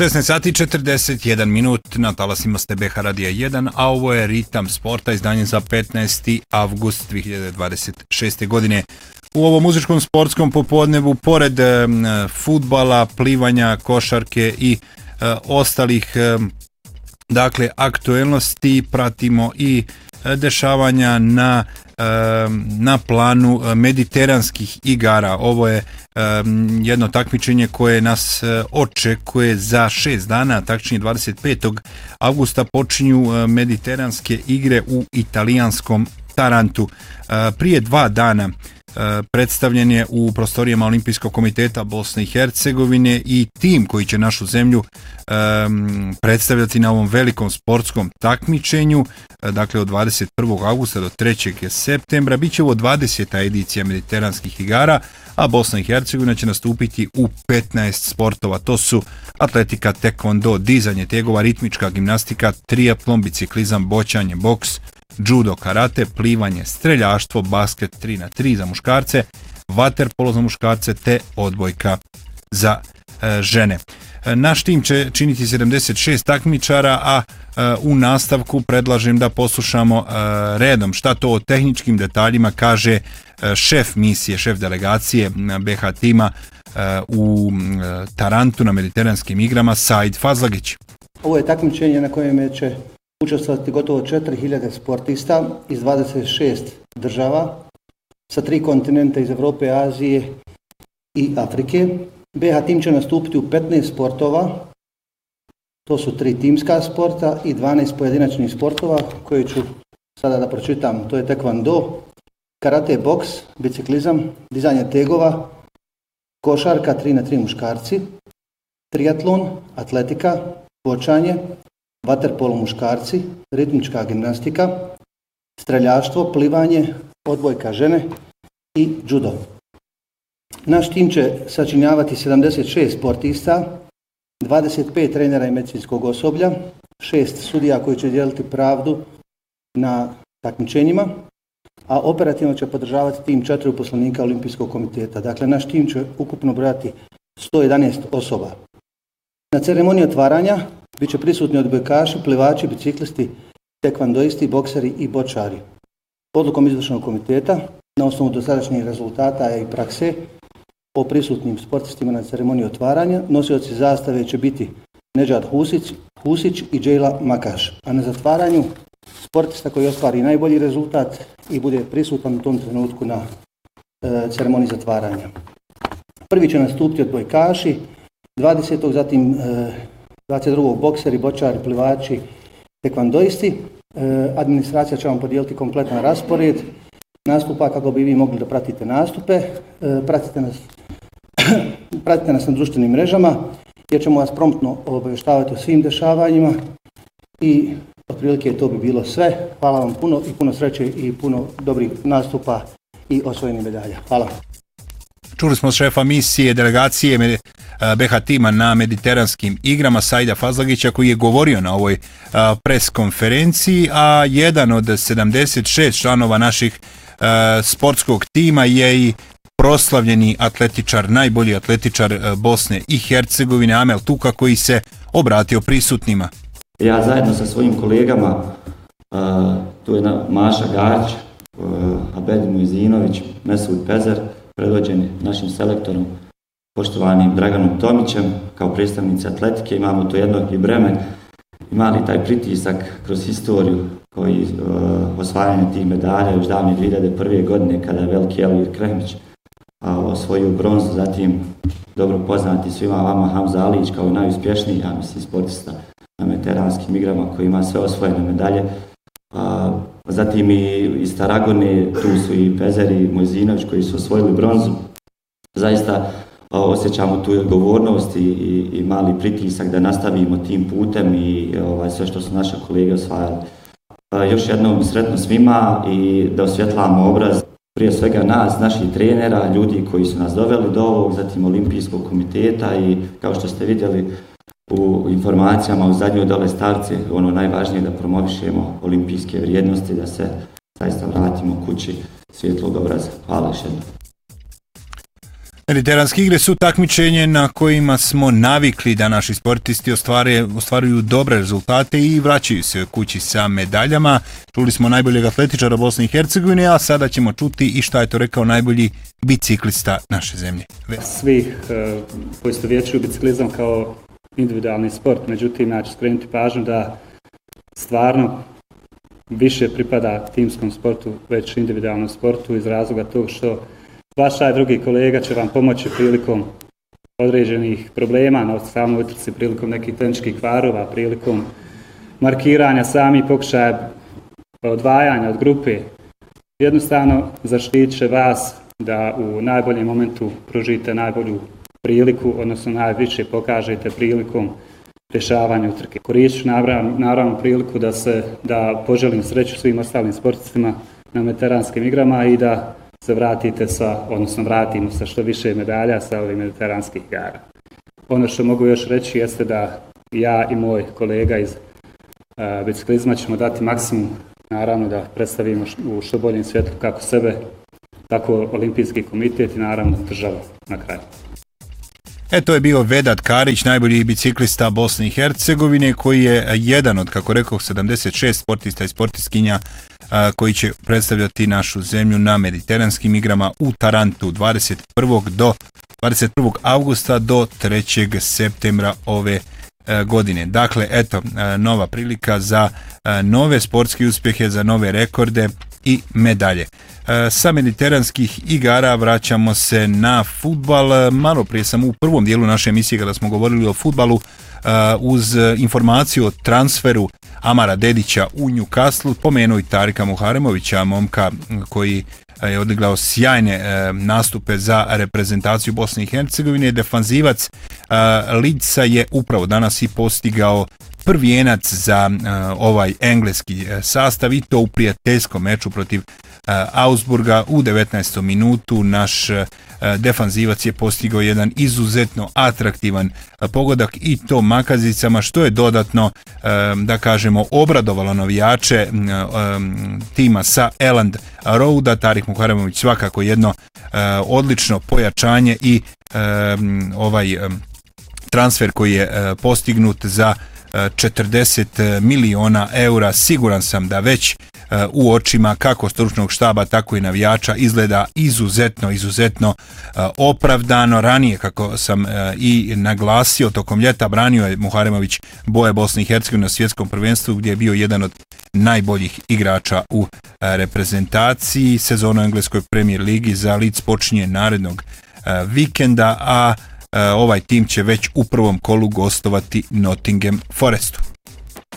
16 sati 41 minut na talasima ste BH Radija 1, a ovo je Ritam sporta, izdanje za 15. avgust 2026. godine. U ovom muzičkom sportskom popodnevu, pored fudbala, plivanja, košarke i ostalih aktuelnosti, pratimo i dešavanja na planu mediteranskih igara. Ovo je jedno takmičenje koje nas očekuje za 6 dana, tačnije 25. avgusta počinju mediteranske igre u italijanskom Tarantu. Prije 2 dana predstavljen je u prostorijama Olimpijskog komiteta Bosne i Hercegovine i tim koji će našu zemlju predstavljati na ovom velikom sportskom takmičenju, dakle od 21. augusta do 3. septembra, bit će ovo 20. edicija mediteranskih igara, a Bosna i Hercegovina će nastupiti u 15 sportova. To su atletika, tekvondo, dizanje tegova, ritmička gimnastika, triatlon, biciklizam, boćanje, boks, judo, karate, plivanje, streljaštvo, basket 3x3 za muškarce, vaterpolo za muškarce te odbojka za žene. Naš tim će činiti 76 takmičara, a u nastavku predlažem da poslušamo redom šta to o tehničkim detaljima kaže šef misije, šef delegacije BH tima u Tarantu na mediteranskim igrama, Said Fazlagić. Ovo je takmičenje na kojem će učestvovati gotovo 4000 sportista iz 26 država sa 3 kontinenta iz Europe, Azije i Afrike. BH tim će nastupiti u 15 sportova, to su 3 timska sporta i 12 pojedinačnih sportova koje ću sada da pročitam. To je tekvando, karate, boks, biciklizam, dizanje tegova, košarka 3x3 muškarci, triatlon, atletika, boćanje, vaterpolo muškarci, ritmička gimnastika, streljaštvo, plivanje, odbojka žene i judo. Naš tim će sačinjavati 76 sportista, 25 trenera i medicinskog osoblja, 6 sudija koji će dijeliti pravdu na takmičenjima, a operativno će podržavati tim 4 uposlenika Olimpijskog komiteta. Dakle, naš tim će ukupno brojati 111 osoba. Na ceremoniji otvaranja bit će prisutni odbojkaši, plivači, biciklisti, tekvandoisti, bokseri i bočari. Odlukom izvršnog komiteta, na osnovu dosadašnjih rezultata i prakse o prisutnim sportistima na ceremoniji otvaranja, nosioci zastave će biti Nedžad Husić i Džejla Makaš, a na zatvaranju sportista koji ostvari najbolji rezultat i bude prisutan u tom trenutku na ceremoniji zatvaranja. Prvi će nastupiti odbojkaši, 20. zatim 22. bokseri, bočari, plivači, tekvandoisti. Administracija će vam podijeliti kompletan raspored nastupa kako bi vi mogli da pratite nastupe. Pratite nas na društvenim mrežama jer ćemo vas promptno obavještavati o svim dešavanjima i otprilike to bi bilo sve. Hvala vam puno i puno sreće i puno dobrih nastupa i osvojenih medalja. Hvala. Čuli smo šefa misije delegacije BH tima na mediteranskim igrama Saida Fazlagića koji je govorio na ovoj pres konferenciji, a jedan od 76 članova naših sportskog tima je i proslavljeni atletičar, najbolji atletičar Bosne i Hercegovine, Amel Tuka, koji se obratio prisutnima. Ja zajedno sa svojim kolegama, tu je Maša Garić, Abedin Mujzinović, Mesud Pezer, predvođeni našim selektorom, poštovanim Draganom Tomićem, kao predstavnici atletike, imamo to jedno i breme, imali taj pritisak kroz historiju koji osvajanje tih medalja još davne 2001. godine kada je veliki Elvir Kremić osvojio bronzu, zatim dobro poznati svima vama Hamza Alić kao najuspješniji, ja mislim, sportista na mediteranskim igrama koji ima sve osvojene medalje. Zatim i iz Taragone, tu su i Pezer i Mojzinović koji su osvojili bronzu. Zaista osjećamo tu odgovornost i mali pritisak da nastavimo tim putem i sve što su naše kolege osvajali. Još jednom sretno svima i da osvjetlamo obraz prije svega nas, naših trenera, ljudi koji su nas doveli do ovog, zatim Olimpijskog komiteta i kao što ste vidjeli u informacijama u zadnjoj dole stavci, ono najvažnije da promovišemo olimpijske vrijednosti, da se zaista vratimo kući svjetlog obraza. Hvala još jednom. Mediteranske igre su takmičenje na kojima smo navikli da naši sportisti ostvaruju dobre rezultate i vraćaju se kući sa medaljama. Čuli smo najboljeg atletičara Bosne i Hercegovine, a sada ćemo čuti i šta je to rekao najbolji biciklista naše zemlje. Svi koji su vječuju biciklizam kao individualni sport, međutim ja ću skrenuti pažnju da stvarno više pripada timskom sportu, već individualnom sportu iz razloga tog što vaš drugi kolega će vam pomoći prilikom određenih problema na samoj utrci, prilikom nekih tehničkih kvarova, prilikom markiranja samih pokušaja odvajanja od grupe. Jednostavno zaštitit će vas da u najboljem momentu pružite najbolju priliku, odnosno najviše pokažete prilikom rješavanja utrke. Koristit ću naravno priliku da poželim sreću svim ostalim sportistima na mediteranskim igrama i da se vratimo sa što više medalja sa ovih mediteranskih igara. Ono što mogu još reći jeste da ja i moj kolega iz biciklizma ćemo dati maksimum, naravno da predstavimo u što boljem svjetlu kako sebe, tako Olimpijski komitet i naravno državu na kraju. To je bio Vedat Karić, najbolji biciklista Bosne i Hercegovine, koji je jedan od, kako rekao, 76 sportista i sportistkinja koji će predstavljati našu zemlju na mediteranskim igrama u Tarantu 21. augusta do 3. septembra ove godine. Dakle, nova prilika za nove sportske uspjehe, za nove rekorde i medalje. Sa mediteranskih igara vraćamo se na fudbal. Malo prije sam u prvom dijelu naše emisije kada smo govorili o fudbalu uz informaciju o transferu Amara Dedića u Newcastle pomenuo i Tarika Muharemovića, momka koji je odigrao sjajne nastupe za reprezentaciju Bosne i Hercegovine. Defanzivac Leedsa je upravo danas i postigao prvijenac za ovaj engleski sastav i to u prijateljskom meču protiv Augsburga u 19. minutu. Naš defanzivac je postigao jedan izuzetno atraktivan pogodak i to makazicama, što je dodatno, da kažemo, obradovalo navijače tima sa Elland Roada. Tarik Muharemović svakako jedno odlično pojačanje i ovaj transfer koji je postignut za 40 miliona eura, siguran sam da već u očima kako stručnog štaba, tako i navijača izgleda izuzetno opravdano. Ranije, kako sam i naglasio, tokom ljeta branio je Muharemović boje Bosne i Hercegovine na svjetskom prvenstvu gdje je bio jedan od najboljih igrača u reprezentaciji. Sezona u engleskoj Premier ligi za Leeds počinje narednog vikenda, a ovaj tim će već u prvom kolu gostovati Nottingham Forestu.